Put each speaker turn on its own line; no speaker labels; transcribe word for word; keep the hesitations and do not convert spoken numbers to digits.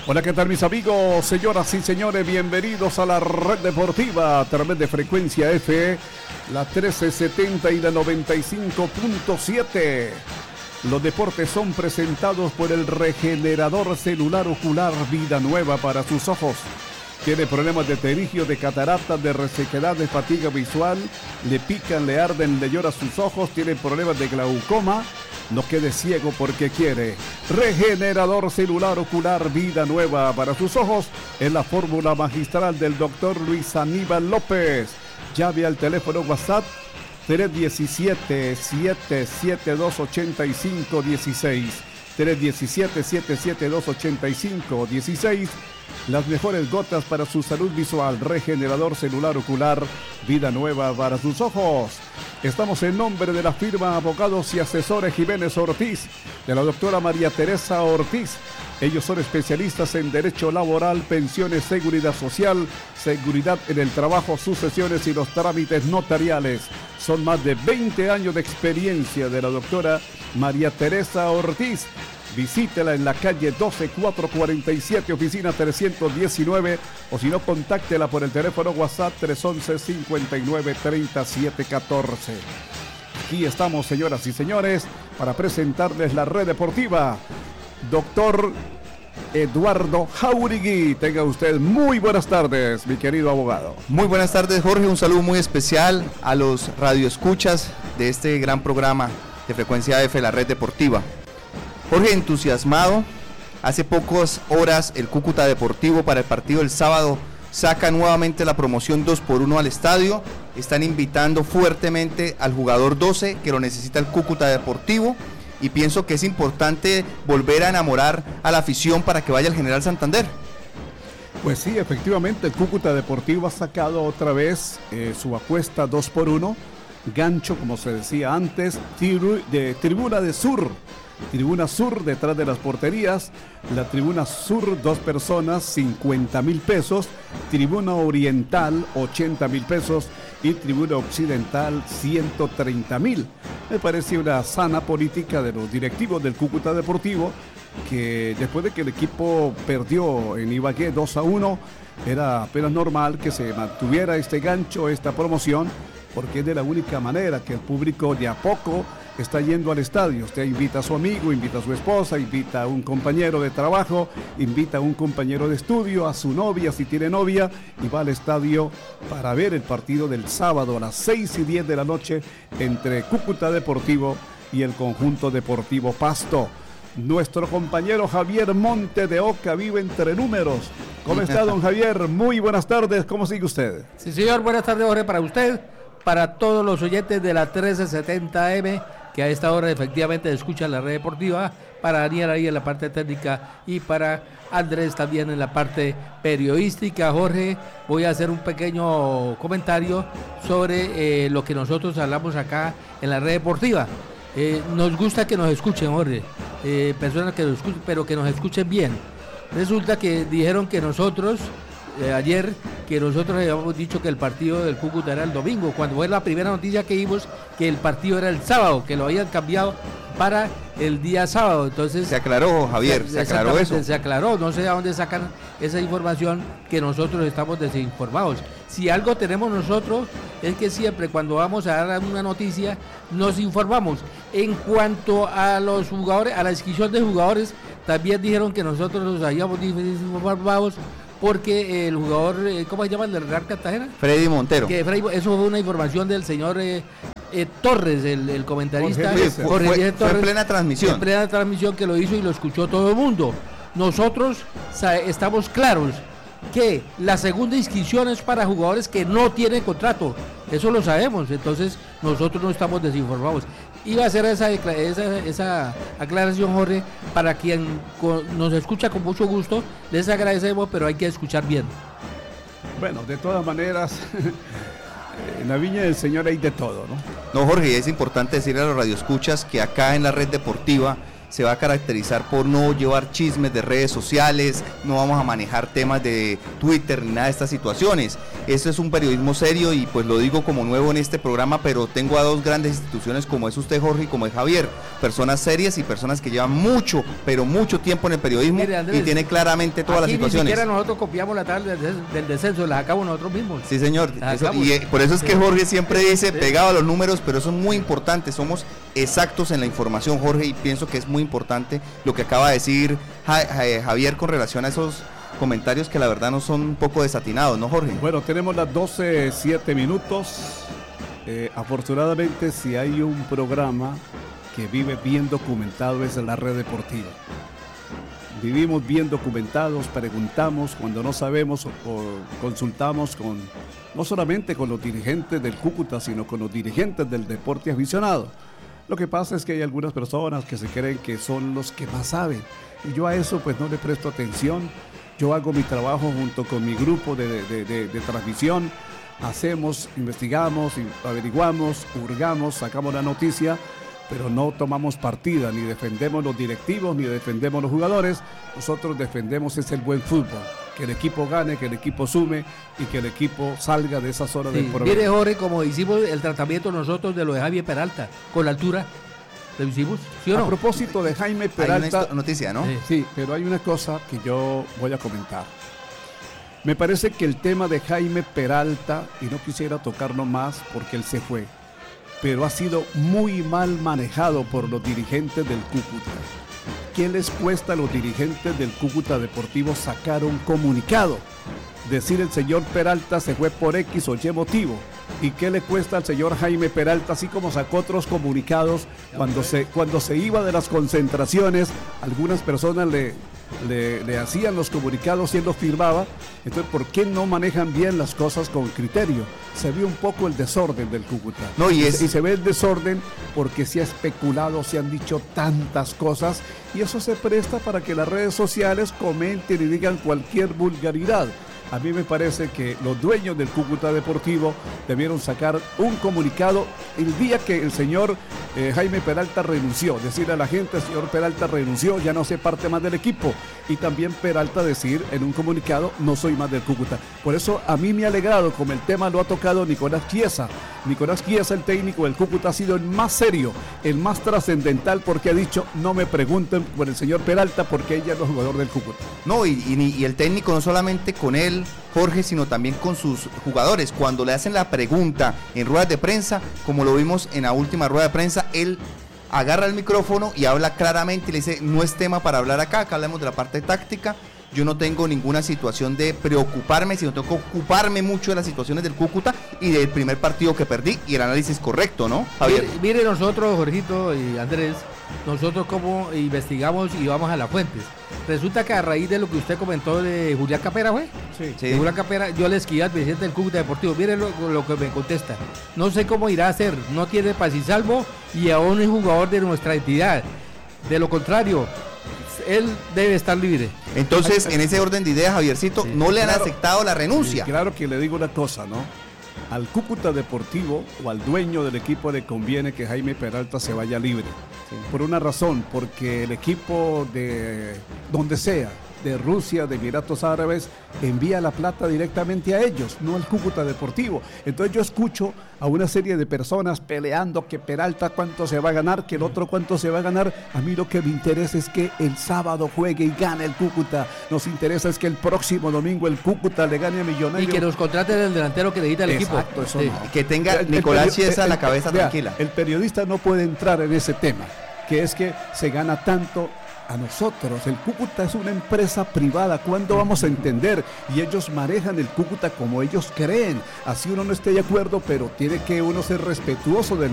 Hola, ¿qué tal mis amigos, señoras y señores? Bienvenidos a la Red Deportiva a través de Frecuencia F, la trece setenta y la noventa y cinco punto siete. Los deportes son presentados por el regenerador celular ocular Vida Nueva para sus ojos. Tiene problemas de pterigio, de cataratas, de resequedad, de fatiga visual, le pican, le arden, le llora sus ojos, tiene problemas de glaucoma. No quede ciego porque quiere. Regenerador celular ocular Vida Nueva para sus ojos es la fórmula magistral del doctor Luis Aníbal López. Llave al teléfono WhatsApp tres uno siete, siete siete dos, ocho cinco uno seis. tres uno siete, siete siete dos, ocho cinco uno seis. Las mejores gotas para su salud visual. Regenerador celular ocular Vida Nueva para sus ojos. Estamos en nombre de la firma Abogados y Asesores Jiménez Ortiz, de la doctora María Teresa Ortiz. Ellos son especialistas en derecho laboral, pensiones, seguridad social, seguridad en el trabajo, sucesiones y los trámites notariales. Son más de veinte años de experiencia de la doctora María Teresa Ortiz. Visítela en la calle doce cuatrocientos cuarenta y siete, oficina trescientos diecinueve, o si no, contáctela por el teléfono WhatsApp tres once, cincuenta y nueve, treinta y siete catorce. Aquí estamos, señoras y señores, para presentarles la Red Deportiva. Doctor Eduardo Jauregui, tenga usted muy buenas tardes, mi querido abogado.
Muy buenas tardes, Jorge, un saludo muy especial a los radioescuchas de este gran programa de Frecuencia F, la Red Deportiva. Jorge, entusiasmado, hace pocas horas el Cúcuta Deportivo para el partido del sábado saca nuevamente la promoción dos por uno al estadio. Están invitando fuertemente al jugador doce que lo necesita el Cúcuta Deportivo, y pienso que es importante volver a enamorar a la afición para que vaya al General Santander.
Pues sí, efectivamente el Cúcuta Deportivo ha sacado otra vez eh, su apuesta dos por uno, gancho como se decía antes, tribu, de tribuna de sur. Tribuna Sur detrás de las porterías, la Tribuna Sur dos personas, cincuenta mil pesos, Tribuna Oriental ochenta mil pesos y Tribuna Occidental ciento treinta mil. Me parece una sana política de los directivos del Cúcuta Deportivo, que después de que el equipo perdió en Ibagué dos a uno, era apenas normal que se mantuviera este gancho, esta promoción, porque es de la única manera que el público de a poco está yendo al estadio. Usted invita a su amigo, invita a su esposa, invita a un compañero de trabajo, invita a un compañero de estudio, a su novia si tiene novia, y va al estadio para ver el partido del sábado a las seis y diez de la noche entre Cúcuta Deportivo y el conjunto deportivo Pasto. Nuestro compañero Javier Monte de Oca vive entre números. ¿Cómo está, don Javier? Muy buenas tardes, ¿cómo sigue usted?
Sí, señor, buenas tardes, Jorge, para usted, para todos los oyentes de la trece setenta A M, que a esta hora efectivamente escuchan la Red Deportiva, para Daniel ahí en la parte técnica y para Andrés también en la parte periodística. Jorge, voy a hacer un pequeño comentario sobre eh, lo que nosotros hablamos acá en la Red Deportiva. Eh, nos gusta que nos escuchen, Jorge, eh, personas que nos escuchen, pero que nos escuchen bien. Resulta que dijeron que nosotros, eh, ayer, que nosotros habíamos dicho que el partido del Cúcuta era el domingo, cuando fue la primera noticia que vimos que el partido era el sábado, que lo habían cambiado para el día sábado. Entonces
se aclaró, Javier, se, se aclaró eso.
Se aclaró, no sé a dónde sacan esa información, que nosotros estamos desinformados. Si algo tenemos nosotros es que siempre cuando vamos a dar una noticia nos informamos. En cuanto a los jugadores, a la inscripción de jugadores, también dijeron que nosotros nos habíamos desinformados, porque el jugador, ¿cómo se llama el del Real Cartagena?
Freddy Montero.
Que Freddy, eso fue una información del señor eh, eh, Torres, el, el comentarista.
Jorge, fue,
Jorge
fue,
Torres,
fue en plena transmisión.
En plena transmisión, que lo hizo y lo escuchó todo el mundo. Nosotros sabe, estamos claros que la segunda inscripción es para jugadores que no tienen contrato. Eso lo sabemos, entonces nosotros no estamos desinformados. Iba a hacer esa, esa, esa aclaración, Jorge, para quien con, nos escucha con mucho gusto. Les agradecemos, pero hay que escuchar bien.
Bueno, de todas maneras, en la viña del Señor hay de todo, ¿no?
No, Jorge, es importante decirle a los radioescuchas que acá en la Red Deportiva se va a caracterizar por no llevar chismes de redes sociales, no vamos a manejar temas de Twitter ni nada de estas situaciones. Esto es un periodismo serio y pues lo digo como nuevo en este programa, pero tengo a dos grandes instituciones como es usted, Jorge, y como es Javier, personas serias y personas que llevan mucho, pero mucho tiempo en el periodismo. Mire, Andrés, y tiene claramente todas las situaciones.
Ni siquiera nosotros copiamos la tabla del descenso, la sacamos nosotros mismos.
Sí, señor, eso, y eh, por eso es que Jorge siempre dice, pegado a los números, pero eso es muy importante, somos exactos en la información, Jorge, y pienso que es muy importante lo que acaba de decir ja, ja, Javier con relación a esos comentarios que la verdad no son un poco desatinados, ¿no, Jorge?
Bueno, tenemos las doce, siete minutos. Eh, afortunadamente, si hay un programa que vive bien documentado es la Red Deportiva. Vivimos bien documentados, preguntamos cuando no sabemos o, o consultamos con, no solamente con los dirigentes del Cúcuta, sino con los dirigentes del deporte aficionado. Lo que pasa es que hay algunas personas que se creen que son los que más saben, y yo a eso pues no le presto atención. Yo hago mi trabajo junto con mi grupo de, de, de, de transmisión, hacemos, investigamos, averiguamos, hurgamos, sacamos la noticia, pero no tomamos partida, ni defendemos los directivos, ni defendemos los jugadores. Nosotros defendemos es el buen fútbol, que el equipo gane, que el equipo sume y que el equipo salga de esa zona
sí,
del problema.
Mire, Jorge, como hicimos el tratamiento nosotros de lo de Javier Peralta, con la altura, ¿lo hicimos? ¿Sí o no?
A propósito de Jaime Peralta,
hay una noticia, ¿no?
Sí, sí, pero hay una cosa que yo voy a comentar. Me parece que el tema de Jaime Peralta, y no quisiera tocarlo más porque él se fue, pero ha sido muy mal manejado por los dirigentes del Cúcuta. ¿Qué les cuesta a los dirigentes del Cúcuta Deportivo sacar un comunicado? Decir el señor Peralta se fue por X o Y motivo. ¿Y qué le cuesta al señor Jaime Peralta, así como sacó otros comunicados cuando se, cuando se iba de las concentraciones? Algunas personas le, le, le hacían los comunicados y él los firmaba. Entonces, ¿por qué no manejan bien las cosas con criterio? Se vio un poco el desorden del Cúcuta.
No, y, es...
y se ve el desorden porque se ha especulado, se han dicho tantas cosas, y eso se presta para que las redes sociales comenten y digan cualquier vulgaridad. A mí me parece que los dueños del Cúcuta Deportivo debieron sacar un comunicado el día que el señor eh, Jaime Peralta renunció, decirle a la gente, el señor Peralta renunció, ya no sé parte más del equipo, y también Peralta decir en un comunicado, no soy más del Cúcuta. Por eso a mí me ha alegrado, como el tema lo ha tocado Nicolás Chiesa. Nicolás Chiesa, el técnico del Cúcuta, ha sido el más serio, el más trascendental, porque ha dicho, no me pregunten por el señor Peralta, porque ella es el jugador del Cúcuta.
No, y, y, y el técnico no solamente con él, Jorge, sino también con sus jugadores. Cuando le hacen la pregunta en ruedas de prensa, como lo vimos en la última rueda de prensa, él agarra el micrófono y habla claramente y le dice, no es tema para hablar acá, acá hablamos de la parte táctica, yo no tengo ninguna situación de preocuparme, sino tengo que ocuparme mucho de las situaciones del Cúcuta y del primer partido que perdí, y el análisis correcto, ¿no, Javier?
Mire, mire nosotros, Jorgito y Andrés, nosotros como investigamos y vamos a las fuentes. Resulta que a raíz de lo que usted comentó de Julián Capera, ¿fue?
Sí.
De Julián Capera, yo le escribí al presidente del Cúcuta Deportivo, mire lo, lo que me contesta, no sé cómo irá a ser, no tiene paz y salvo y aún es jugador de nuestra entidad, de lo contrario, él debe estar libre.
Entonces, en ese orden de ideas, Javiercito, sí, no le han
claro,
aceptado la renuncia.
Sí, claro que le digo una cosa, ¿no? Al Cúcuta Deportivo o al dueño del equipo le conviene que Jaime Peralta se vaya libre. Sí. Por una razón, porque el equipo de donde sea, de Rusia, de Emiratos Árabes, envía la plata directamente a ellos, no al Cúcuta Deportivo. Entonces yo escucho a una serie de personas peleando que Peralta cuánto se va a ganar, que el otro cuánto se va a ganar. A mí lo que me interesa es que el sábado juegue y gane el Cúcuta. Nos interesa es que el próximo domingo el Cúcuta le gane a Millonarios.
Y que nos contraten el delantero que necesita el
Exacto,
equipo.
Eso
sí.
no.
Que tenga el, Nicolás el, Chiesa la cabeza
vea,
tranquila.
El periodista no puede entrar en ese tema, que es que se gana tanto. A nosotros, el Cúcuta es una empresa privada, ¿cuándo vamos a entender? Y ellos manejan el Cúcuta como ellos creen, así uno no esté de acuerdo, pero tiene que uno ser respetuoso del